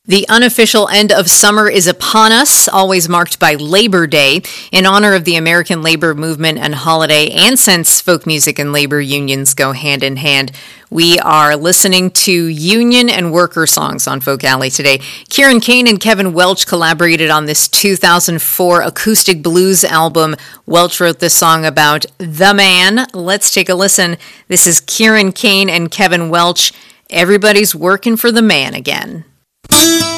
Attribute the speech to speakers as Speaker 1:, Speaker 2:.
Speaker 1: The unofficial end of summer is upon us, always marked by Labor Day, in honor of the American labor movement and holiday, and since folk music and labor unions go hand in hand. We are listening to union and worker songs on Folk Alley today. Kieran Kane and Kevin Welch collaborated on this 2004 acoustic blues album. Welch wrote this song about the man. Let's take a listen. This is Kieran Kane and Kevin Welch. Everybody's working for the man again.